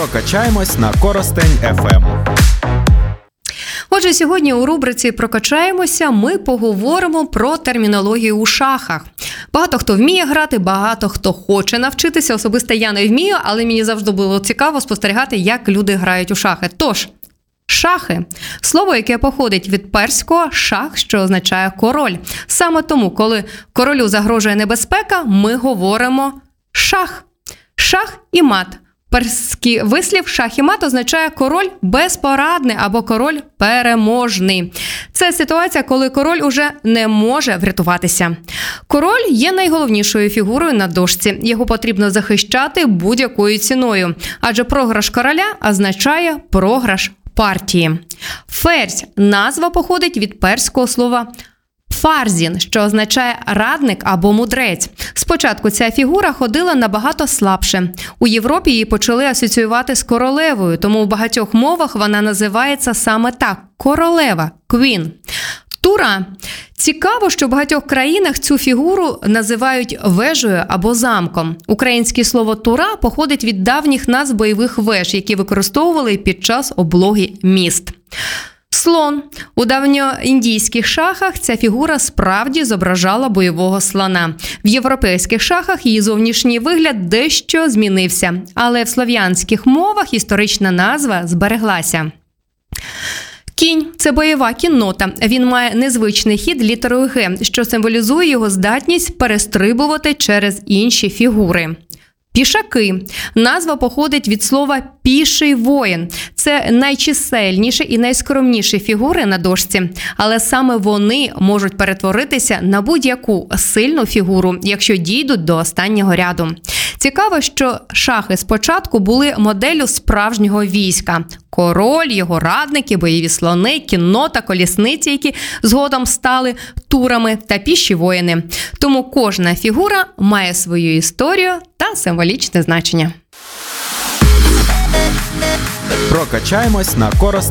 Прокачаємось на Коростень ФМ. Отже, сьогодні у рубриці «Прокачаємося» ми поговоримо про термінологію у шахах. Багато хто вміє грати, багато хто хоче навчитися. Особисто я не вмію, але мені завжди було цікаво спостерігати, як люди грають у шахи. Тож, шахи – слово, яке походить від перського «шах», що означає «король». Саме тому, коли королю загрожує небезпека, ми говоримо «шах». Шах і мат. Перський вислів «шах і мат» означає «король безпорадний» або «король переможний». Це ситуація, коли король уже не може врятуватися. Король є найголовнішою фігурою на дошці. Його потрібно захищати будь-якою ціною, адже програш короля означає програш партії. Ферзь – назва походить від перського слова «фарзін», що означає радник або мудрець. Спочатку ця фігура ходила набагато слабше. У Європі її почали асоціювати з королевою, тому у багатьох мовах вона називається саме так – королева, queen. Тура. Цікаво, що в багатьох країнах цю фігуру називають вежею або замком. Українське слово «тура» походить від давніх назв бойових веж, які використовували під час облоги міст. Слон. У давньоіндійських шахах ця фігура справді зображала бойового слона. В європейських шахах її зовнішній вигляд дещо змінився, але в слов'янських мовах історична назва збереглася. Кінь – це бойова кіннота. Він має незвичний хід літерою «Г», що символізує його здатність перестрибувати через інші фігури. Пішаки. Назва походить від слова «піший воїн». Це найчисельніші і найскромніші фігури на дошці, але саме вони можуть перетворитися на будь-яку сильну фігуру, якщо дійдуть до останнього ряду. Цікаво, що шахи спочатку були моделлю справжнього війська. Король, його радники, бойові слони, кіннота, колісниці, які згодом стали турами, та піші воїни. Тому кожна фігура має свою історію та символічне значення. Прокачаємось на Коростень.